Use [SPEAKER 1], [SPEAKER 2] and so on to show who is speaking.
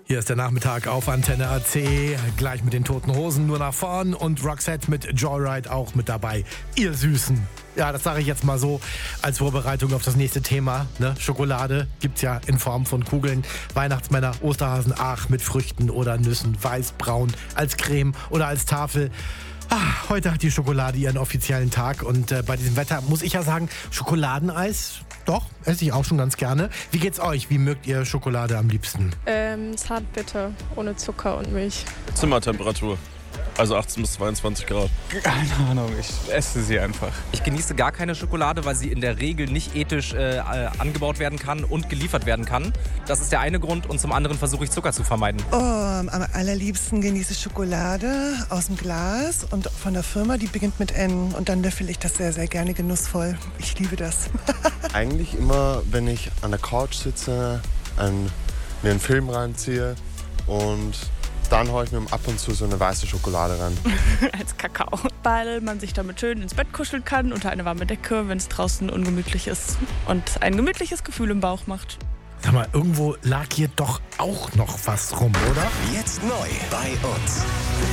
[SPEAKER 1] Hier ist der Nachmittag auf Antenne AC, gleich mit den Toten Hosen nur nach vorn und Roxette mit Joyride auch mit dabei. Ihr Süßen. Ja, das sage ich jetzt mal so als Vorbereitung auf das nächste Thema. Ne? Schokolade gibt's ja in Form von Kugeln. Weihnachtsmänner, Osterhasen, ach, mit Früchten oder Nüssen, weiß, braun, als Creme oder als Tafel. Heute hat die Schokolade ihren offiziellen Tag und bei diesem Wetter muss ich ja sagen, Schokoladeneis, doch, esse ich auch schon ganz gerne. Wie geht's euch? Wie mögt ihr Schokolade am liebsten?
[SPEAKER 2] Zartbitter, ohne Zucker und Milch.
[SPEAKER 3] Zimmertemperatur. Also 18 bis 22 Grad.
[SPEAKER 4] Keine Ahnung, ich esse sie einfach.
[SPEAKER 5] Ich genieße gar keine Schokolade, weil sie in der Regel nicht ethisch angebaut werden kann und geliefert werden kann. Das ist der eine Grund und zum anderen versuche ich Zucker zu vermeiden.
[SPEAKER 6] Am allerliebsten genieße ich Schokolade aus dem Glas und von der Firma, die beginnt mit N und dann löffel ich das sehr, sehr gerne genussvoll. Ich liebe das.
[SPEAKER 7] Eigentlich immer, wenn ich an der Couch sitze, mir einen Film reinziehe und dann haue ich mir ab und zu so eine weiße Schokolade ran.
[SPEAKER 2] Als Kakao. Weil man sich damit schön ins Bett kuscheln kann, unter eine warme Decke, wenn es draußen ungemütlich ist und ein gemütliches Gefühl im Bauch macht.
[SPEAKER 1] Sag mal, irgendwo lag hier doch auch noch was rum, oder?
[SPEAKER 8] Jetzt neu bei uns.